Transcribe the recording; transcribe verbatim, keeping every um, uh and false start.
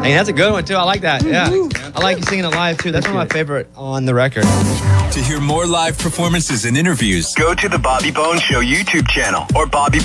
Hey, that's a good one, too. I like that. Yeah. I like you singing it live, too. That's one of my favorite on the record. To hear more live performances and interviews, go to the Bobby Bones Show YouTube channel or Bobby